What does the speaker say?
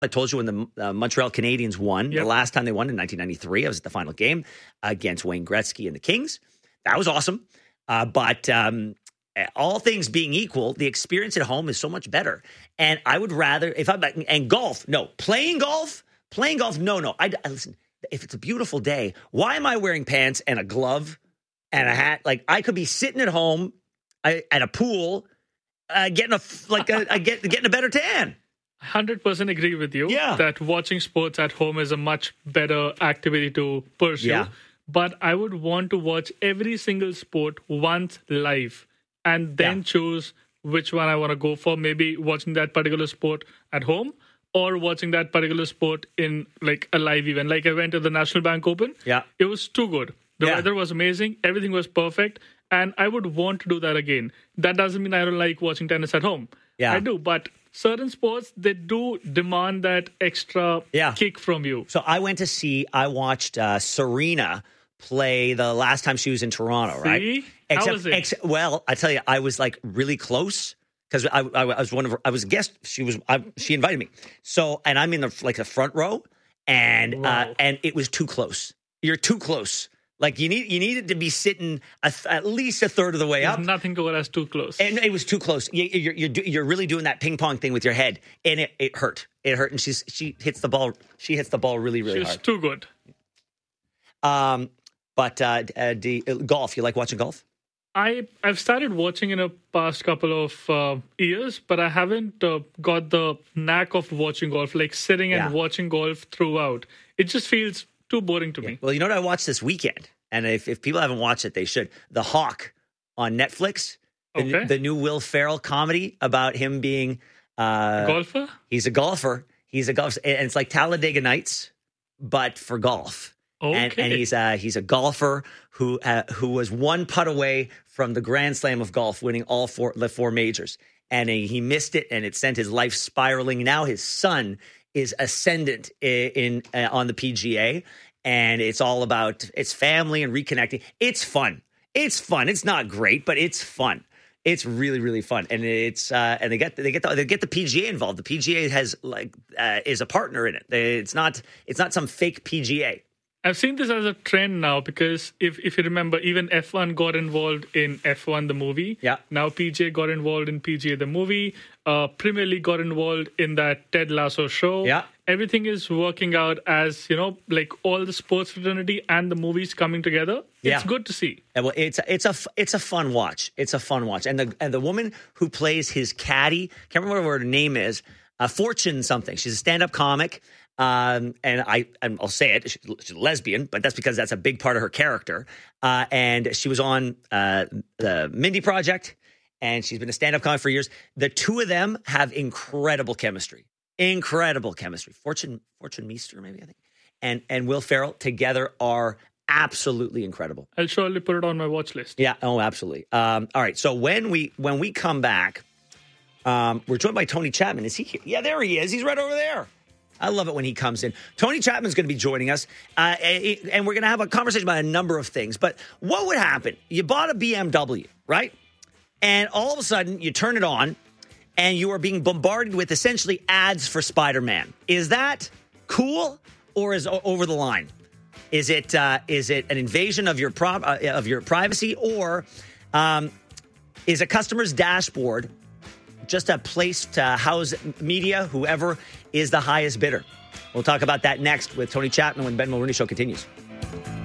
I told you when the Montreal Canadiens won, the last time they won in 1993, I was at the final game against Wayne Gretzky and the Kings. That was awesome. But all things being equal, the experience at home is so much better. And I would rather, and golf, no. Playing golf, no. Listen, if it's a beautiful day, why am I wearing pants and a glove and a hat? Like, I could be sitting at home at a pool, getting a better tan. 100% agree with you that watching sports at home is a much better activity to pursue. Yeah. But I would want to watch every single sport once live and then choose which one I want to go for. Maybe watching that particular sport at home or watching that particular sport in like a live event. Like I went to the National Bank Open. Yeah. It was too good. The weather was amazing. Everything was perfect. And I would want to do that again. That doesn't mean I don't like watching tennis at home. Yeah. I do, but certain sports, they do demand that extra kick from you. So I watched Serena play the last time she was in Toronto, right? How was it? Well, I tell you, I was like really close because I was a guest. She invited me. So, and I'm in the front row and it was too close. You're too close. Like you needed to be sitting at least a third of the way up. There's nothing going as too close. And it was too close. You're really doing that ping pong thing with your head, and it hurt. It hurt, and she hits the ball. She hits the ball really, really hard. She's too good. But golf. You like watching golf? I've started watching in the past couple of years, but I haven't got the knack of watching golf. Like sitting and watching golf throughout, it just feels too boring to me. Well, you know what I watched this weekend? And if people haven't watched it, they should. The Hawk on Netflix. The new Will Ferrell comedy about him being a golfer? He's a golfer. And it's like Talladega Nights, but for golf. Okay. And he's a golfer who was one putt away from the Grand Slam of golf, winning the four majors. And he missed it, and it sent his life spiraling. Now his son is ascendant on the PGA, and it's all about its family and reconnecting. It's fun. It's not great, but it's fun. It's really, really fun, and and they get the PGA involved. The PGA has is a partner in it. It's not some fake PGA. I've seen this as a trend now because if you remember, even F1 got involved in F1 the movie. Yeah. Now PGA got involved in PGA the movie. Premier League got involved in that Ted Lasso show. Yeah. Everything is working out as, like all the sports fraternity and the movies coming together. It's good to see. Well, it's a fun watch. It's a fun watch. And the woman who plays his caddy, can't remember what her name is, Fortune something. She's a stand-up comic. And I'll say it, she's a lesbian, but that's because that's a big part of her character. And she was on the Mindy Project, and she's been a stand-up comic for years. The two of them have incredible chemistry. Fortune Meester, maybe, I think. And Will Ferrell together are absolutely incredible. I'll surely put it on my watch list. Yeah, absolutely. All right, so when we come back, we're joined by Tony Chapman. Is he here? Yeah, there he is. He's right over there. I love it when he comes in. Tony Chapman's going to be joining us, and we're going to have a conversation about a number of things. But what would happen? You bought a BMW, right? And all of a sudden, you turn it on, and you are being bombarded with essentially ads for Spider-Man. Is that cool, or is it over the line? Is it an invasion of your privacy, or is a customer's dashboard just a place to house media, whoever is the highest bidder? We'll talk about that next with Tony Chapman when Ben Mulrooney Show continues.